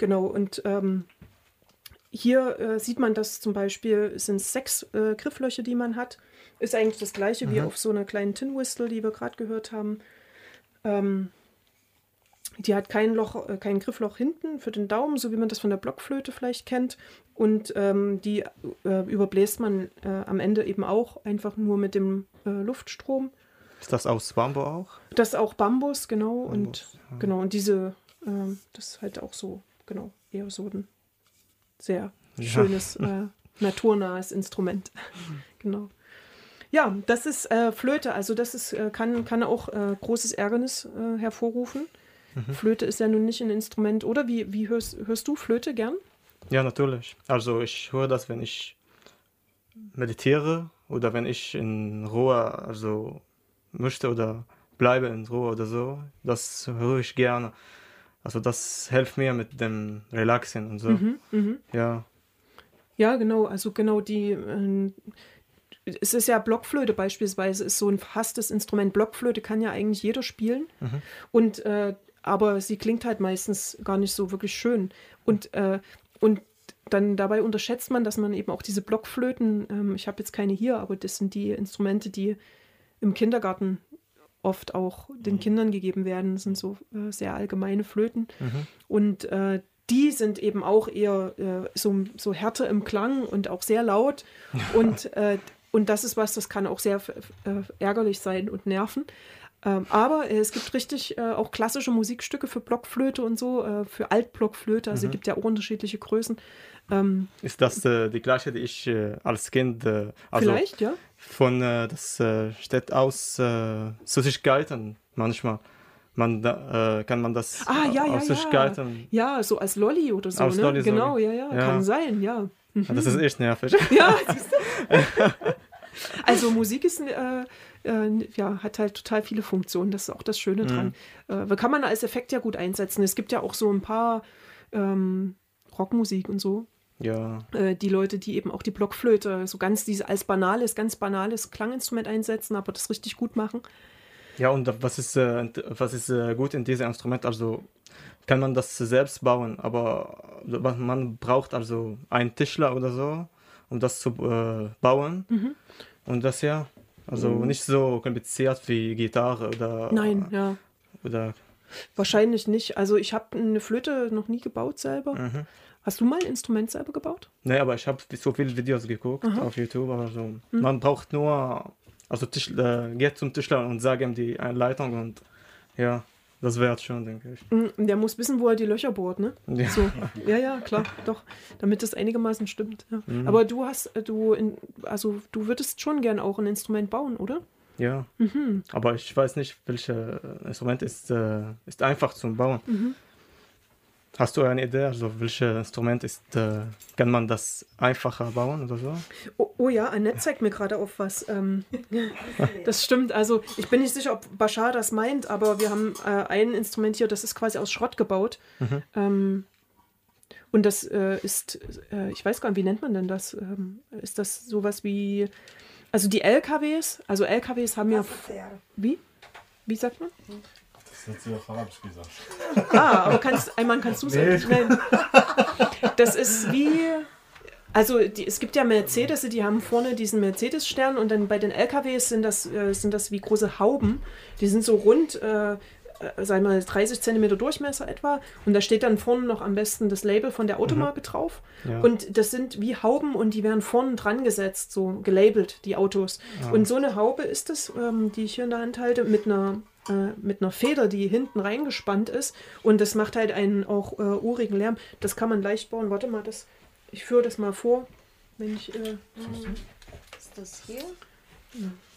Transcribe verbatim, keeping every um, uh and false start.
genau. Und ähm, hier äh, sieht man, dass zum Beispiel sind sechs äh, Grifflöcher, die man hat. Ist eigentlich das gleiche mhm. wie auf so einer kleinen Tin Whistle, die wir gerade gehört haben. Ähm, die hat kein Loch, äh, kein Griffloch hinten für den Daumen, so wie man das von der Blockflöte vielleicht kennt. Und ähm, die äh, überbläst man äh, am Ende eben auch einfach nur mit dem äh, Luftstrom. Ist das aus Bambus auch? Das ist auch Bambus, genau. Bambus, und ja. genau und diese, äh, das ist halt auch so, genau, eher so ein sehr ja. schönes, äh, naturnahes Instrument. Genau. Ja, das ist äh, Flöte, also das ist, äh, kann, kann auch äh, großes Ärgernis äh, hervorrufen. Mhm. Flöte ist ja nun nicht ein Instrument, oder? Wie, wie hörst, hörst du Flöte gern? Ja, natürlich. Also ich höre das, wenn ich meditiere oder wenn ich in Ruhe also möchte oder bleibe in Ruhe oder so. Das höre ich gerne. Also das hilft mir mit dem Relaxen und so. Mhm, mh. Ja. Ja, genau. Also genau die... Äh, es ist ja Blockflöte beispielsweise, ist so ein verhasstes Instrument. Blockflöte kann ja eigentlich jeder spielen. Mhm. Und äh, aber sie klingt halt meistens gar nicht so wirklich schön. Und, äh, und dann dabei unterschätzt man, dass man eben auch diese Blockflöten, ähm, ich habe jetzt keine hier, aber das sind die Instrumente, die im Kindergarten oft auch den Kindern gegeben werden. Das sind so äh, sehr allgemeine Flöten. Mhm. Und äh, die sind eben auch eher äh, so, so härter im Klang und auch sehr laut. Und, äh, und das ist was, das kann auch sehr äh, ärgerlich sein und nerven. Ähm, aber äh, es gibt richtig äh, auch klassische Musikstücke für Blockflöte und so, äh, für Altblockflöte, also mhm. es gibt ja auch unterschiedliche Größen. Ähm, ist das äh, die gleiche, die ich äh, als Kind, äh, also vielleicht, ja. Von, äh, das äh, steht aus äh, Süßigkeiten manchmal. Man da, äh, kann man das ah, ja, aus ja, Süßigkeiten... Ja. ja, so als Lolli oder so, aus ne? Lolli, genau, so. ja, ja, ja, kann sein, ja. Mhm. Das ist echt nervig. Ja, siehst du? Also Musik ist, äh, äh, ja, hat halt total viele Funktionen, das ist auch das Schöne dran. Mhm. Äh, kann man als Effekt ja gut einsetzen. Es gibt ja auch so ein paar ähm, Rockmusik und so. Ja. Äh, die Leute, die eben auch die Blockflöte so ganz diese als banales, ganz banales Klanginstrument einsetzen, aber das richtig gut machen. Ja, und was ist, äh, was ist äh, gut in diesem Instrument? Also kann man das selbst bauen, aber man braucht also einen Tischler oder so, um das zu äh, bauen. Mhm. Und das ja, also mhm. nicht so kompliziert wie Gitarre oder... Nein, ja. Oder wahrscheinlich nicht. Also ich habe eine Flöte noch nie gebaut selber. Mhm. Hast du mal ein Instrument selber gebaut? Nee, aber ich habe so viele Videos geguckt Aha. auf YouTube. Also mhm. man braucht nur, also Tisch, äh, geht zum Tischler und sagt ihm die Einleitung und ja, das wäre schon, denke ich. Der muss wissen, wo er die Löcher bohrt, ne? Ja, so. ja, ja, klar, doch, damit das einigermaßen stimmt. Ja. Mhm. Aber du hast, du, in, also du würdest schon gern auch ein Instrument bauen, oder? Ja, mhm. aber ich weiß nicht, welches Instrument ist, äh, ist einfach zum Bauen. Mhm. Hast du eine Idee, also welches Instrument ist, äh, kann man das einfacher bauen oder so? Oh, oh ja, Annette zeigt mir gerade auf was. Ähm, das stimmt, also ich bin nicht sicher, ob Bashar das meint, aber wir haben äh, ein Instrument hier, das ist quasi aus Schrott gebaut. Mhm. Ähm, und das äh, ist, äh, ich weiß gar nicht, wie nennt man denn das? Ähm, ist das sowas wie, also die L K Ws, also L K Ws haben ja... Wie? Wie sagt man? Das hat sie auf Arabisch gesagt. Ah, aber kannst, einmal kannst du es nee. Nein. Das ist wie, also die, es gibt ja Mercedes, die haben vorne diesen Mercedes-Stern und dann bei den L K Ws sind das, äh, sind das wie große Hauben. Die sind so rund, äh, sagen wir mal dreißig Zentimeter Durchmesser etwa und da steht dann vorne noch am besten das Label von der Automarke mhm. drauf. Ja. Und das sind wie Hauben und die werden vorne dran gesetzt, so gelabelt, die Autos. Ja. Und so eine Haube ist es, ähm, die ich hier in der Hand halte, mit einer äh, mit einer Feder, die hinten reingespannt ist und das macht halt einen auch äh, urigen Lärm. Das kann man leicht bauen. Warte mal, das, ich führe das mal vor. Wenn ich, äh, ist das hier? Ja.